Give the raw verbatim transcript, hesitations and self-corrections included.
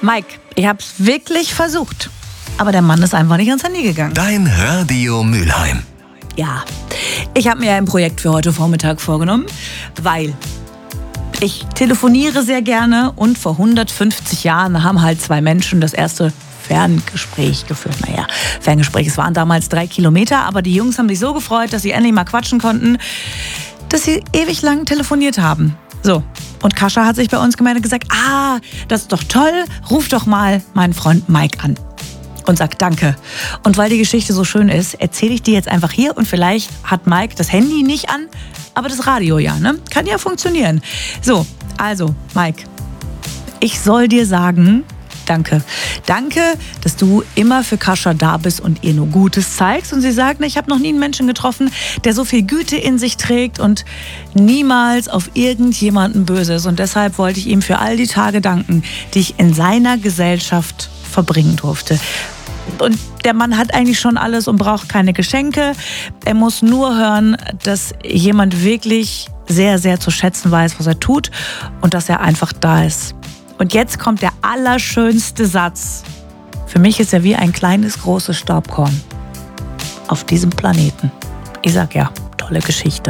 Mike, ich hab's wirklich versucht. Aber der Mann ist einfach nicht ans Handy gegangen. Dein Radio Mülheim. Ja, ich habe mir ein Projekt für heute Vormittag vorgenommen, weil ich telefoniere sehr gerne und vor hundertfünfzig Jahren haben halt zwei Menschen das erste Ferngespräch geführt. Naja, Ferngespräch, es waren damals drei Kilometer, aber die Jungs haben sich so gefreut, dass sie endlich mal quatschen konnten, dass sie ewig lang telefoniert haben. So, und Kascha hat sich bei uns gemeldet und gesagt, ah, das ist doch toll, ruf doch mal meinen Freund Mike an. Und sagt Danke. Und weil die Geschichte so schön ist, erzähle ich dir jetzt einfach hier und vielleicht hat Mike das Handy nicht an, aber das Radio ja, ne? Kann ja funktionieren. So, also Mike, ich soll dir sagen, danke. Danke, dass du immer für Kascha da bist und ihr nur Gutes zeigst. Und sie sagt, ich habe noch nie einen Menschen getroffen, der so viel Güte in sich trägt und niemals auf irgendjemanden böse ist. Und deshalb wollte ich ihm für all die Tage danken, die ich in seiner Gesellschaft verbringen durfte. Und der Mann hat eigentlich schon alles und braucht keine Geschenke. Er muss nur hören, dass jemand wirklich sehr, sehr zu schätzen weiß, was er tut und dass er einfach da ist. Und jetzt kommt der allerschönste Satz. Für mich ist er wie ein kleines, großes Staubkorn auf diesem Planeten. Ich sag ja, tolle Geschichte.